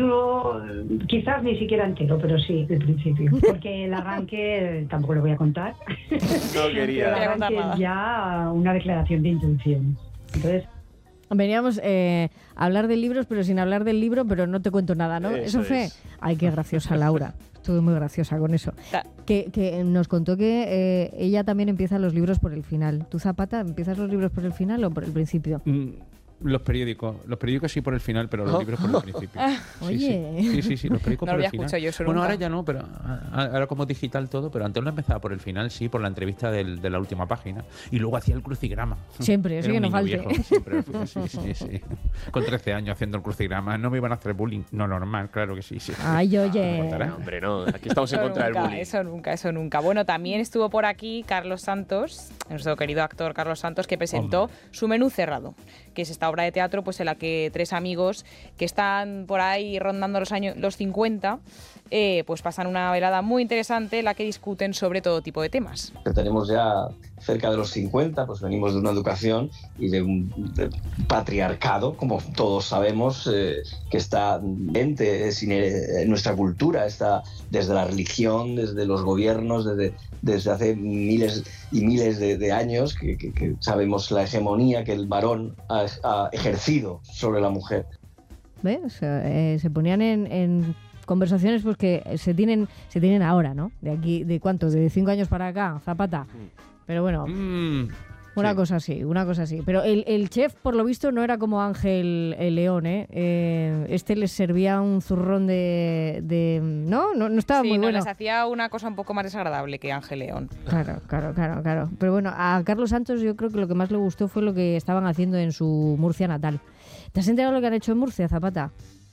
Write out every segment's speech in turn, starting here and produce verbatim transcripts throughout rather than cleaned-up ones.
capítulo, quizás ni siquiera entero, pero sí, del principio. Porque el arranque, tampoco lo voy a contar. No quería. El arranque es ya una declaración de intenciones. Entonces... Veníamos eh, a hablar de libros, pero sin hablar del libro, pero no te cuento nada, ¿no? Eso, Eso fue... es. Ay, qué graciosa Laura. Estuve muy graciosa con eso. Que, que nos contó que eh, ella también empieza los libros por el final. ¿Tú, Zapata, empiezas los libros por el final o por el principio? Mm. Los periódicos, los periódicos sí por el final, pero los libros por el principio. Sí, Oye. Sí, sí, sí, sí, los periódicos No por lo el había final. escuchado yo eso Bueno, nunca. ahora ya no, pero ahora como digital todo, pero antes lo empezaba por el final, sí, por la entrevista del, de la última página. Y luego hacía el crucigrama. Siempre, sí Era que un no niño falte. viejo, siempre, sí, sí, sí. Con trece años haciendo el crucigrama. No me iban a hacer bullying. No, normal, claro que sí. sí. Ay, oye. No, hombre, no. Aquí estamos en Eso contra del nunca, bullying. Eso nunca, eso nunca. Bueno, también estuvo por aquí Carlos Santos, nuestro querido actor Carlos Santos, que presentó Hombre. Su menú cerrado, que es esta obra de teatro pues en la que tres amigos que están por ahí rondando los años los cincuenta, eh, pues pasan una velada muy interesante en la que discuten sobre todo tipo de temas. Que tenemos ya cerca de los cincuenta, pues venimos de una educación y de un de patriarcado, como todos sabemos, eh, que está ente, es ine- en nuestra cultura, está desde la religión, desde los gobiernos, desde, desde hace miles y miles de, de años, que, que, que sabemos la hegemonía que el varón ha, ha ejercido sobre la mujer. ¿Ves? Eh, se ponían en, en conversaciones pues que se tienen se tienen ahora, ¿no? De aquí, ¿de cuánto? De cinco años para acá, Zapata. Pero bueno, Mm, una sí. cosa así, una cosa así. Pero el, el chef, por lo visto, no era como Ángel el León, ¿eh? Eh, este les servía un zurrón de... de ¿no? ¿no? No estaba Sí, muy no, bueno. les hacía una cosa un poco más desagradable que Ángel León. Claro, claro, claro, claro. Pero bueno, a Carlos Santos yo creo que lo que más le gustó fue lo que estaban haciendo en su Murcia natal. ¿Te has enterado lo que han hecho en Murcia, Zapata?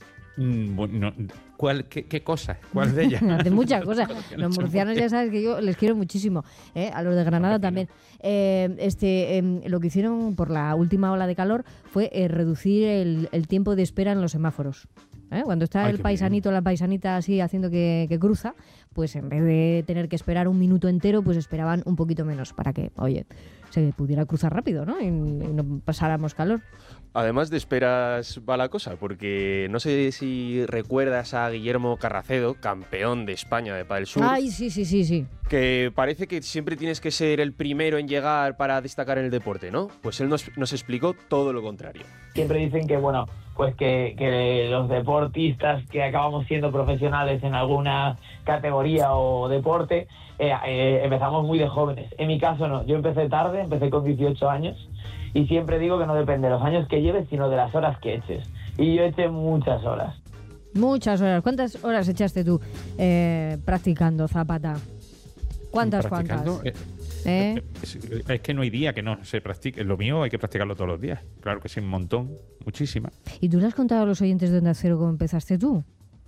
Mm, bueno, no, ¿cuál, qué, ¿Qué cosa? ¿Cuál de ellas? De muchas cosas. Los murcianos ya sabes que yo les quiero muchísimo, ¿eh? A los de Granada también. Eh, este, eh, lo que hicieron por la última ola de calor fue eh, reducir el, el tiempo de espera en los semáforos. ¿Eh? Cuando está Ay, el qué paisanito, la paisanita así haciendo que, que cruza, pues en vez de tener que esperar un minuto entero, pues esperaban un poquito menos para que, oye, se pudiera cruzar rápido, ¿no? Y, y no pasáramos calor. Además de esperas va la cosa, porque no sé si recuerdas a Guillermo Carracedo, campeón de España de Padel Sur, Ay, sí, sí, sí, sí. que parece que siempre tienes que ser el primero en llegar para destacar en el deporte, ¿no? Pues él nos, nos explicó todo lo contrario. Siempre dicen que, bueno, pues que, que los deportistas que acabamos siendo profesionales en alguna categoría o deporte, eh, eh, empezamos muy de jóvenes. En mi caso no, yo empecé tarde, empecé con dieciocho años y siempre digo que no depende de los años que lleves, sino de las horas que eches. Y yo eché muchas horas. Muchas horas. ¿Cuántas horas echaste tú eh, practicando, Zapata? ¿Cuántas, Practicando, cuántas? eh, ¿Eh? Es, es que no hay día que no se practique. Lo mío hay que practicarlo todos los días. Claro que sí, un montón, muchísima. ¿Y tú le has contado a los oyentes de Onda Cero cómo empezaste tú?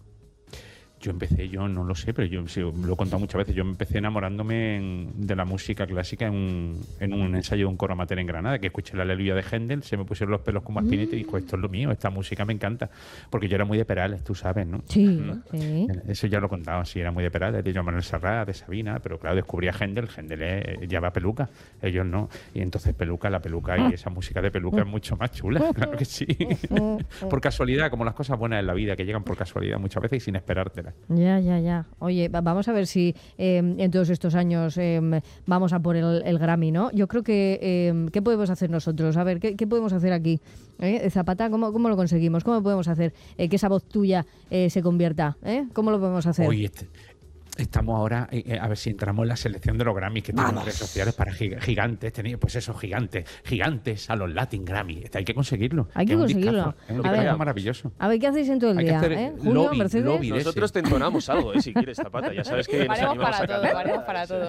Yo empecé, yo no lo sé, pero yo sí, lo he contado muchas veces. Yo empecé enamorándome en- de la música clásica en un, en un ensayo de un coro amateur en Granada, que escuché la Aleluya de Händel, se me pusieron los pelos como espinete y dijo, esto es lo mío, esta música me encanta. Porque yo era muy de Perales, tú sabes, ¿no? Sí, Mm. sí. Eso ya lo he contado, sí, era muy de Perales, de Joan Manuel Serrat, de Sabina, pero claro, descubrí a Händel, Händel es- lleva peluca, ellos no. Y entonces peluca, la peluca y esa música de peluca es mucho más chula, claro que sí. Por casualidad, como las cosas buenas en la vida, que llegan por casualidad muchas veces y sin esperártelas. Ya, ya, ya. Oye, va- vamos a ver si eh, en todos estos años eh, vamos a por el, el Grammy, ¿no? Yo creo que... Eh, ¿qué podemos hacer nosotros? A ver, ¿qué, qué podemos hacer aquí? ¿Eh? Zapata, ¿cómo, ¿cómo lo conseguimos? ¿Cómo podemos hacer eh, que esa voz tuya eh, se convierta? ¿Eh? ¿Cómo lo podemos hacer? Hoy este- estamos ahora, eh, eh, a ver si entramos en la selección de los Grammys, que tienen redes sociales para giga- gigantes, tenía, pues eso, gigantes, gigantes a los Latin Grammy. Este, hay que conseguirlo. Hay que Es un conseguirlo. discazo, es un A discazo ver. maravilloso. A ver, ¿qué hacéis en todo el Hay que día? hacer ¿Eh? Julio, lobby, Mercedes. lobby. de Nosotros te entonamos algo, ¿eh? Si quieres, Zapata. Ya sabes que nos Valemos animamos para a todo, cantar. valemos para todo.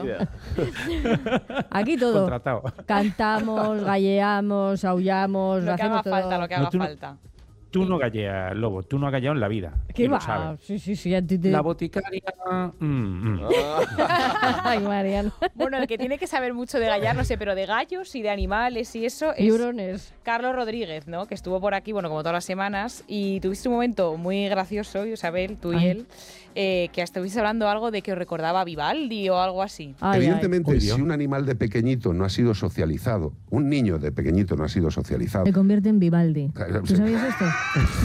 Ya. Aquí todo. Contratado. Cantamos, galleamos, aullamos, Lo que hacemos haga todo. falta, lo que No, haga tú no- falta. Tú no galleas, Lobo, tú no has galleado en la vida. ¿Qué y lo va? sabes. Sí, sí, sí. a ti te- La boticaria... mm, mm. Ay, Mariano. Bueno, el que tiene que saber mucho de gallar, no sé, pero de gallos y de animales y eso es Llorones. Carlos Rodríguez, ¿no? Que estuvo por aquí, bueno, como todas las semanas, y tuviste un momento muy gracioso, Isabel, tú y Ay. él, eh, que estuviste hablando algo de que os recordaba a Vivaldi o algo así. Ay, Evidentemente, ay. si un animal de pequeñito no ha sido socializado, un niño de pequeñito no ha sido socializado. Se convierte en Vivaldi. Claro, ¿Tú sí. sabías esto?